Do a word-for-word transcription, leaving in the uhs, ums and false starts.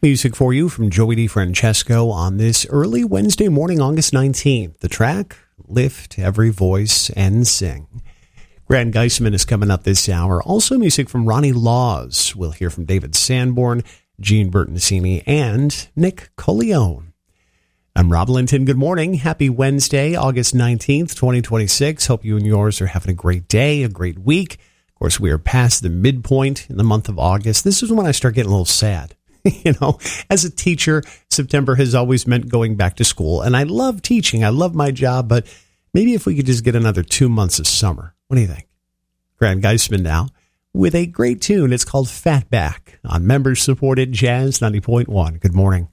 Music for you from Joey DeFrancesco on this early Wednesday morning, August nineteenth. The track, Lift Every Voice and Sing. Grant Geisman is coming up this hour. Also music from Ronnie Laws. We'll hear from David Sanborn, Gene Bertoncini, and Nick Coleone. I'm Rob Linton. Good morning. Happy Wednesday, August nineteenth, twenty twenty-six. Hope you and yours are having a great day, a great week. Of course, we are past the midpoint in the month of August. This is when I start getting a little sad. You know, as a teacher, September has always meant going back to school. And I love teaching. I love my job. But maybe if we could just get another two months of summer. What do you think? Grant Geisman now with a great tune. It's called Fatback on member-supported Jazz ninety point one. Good morning.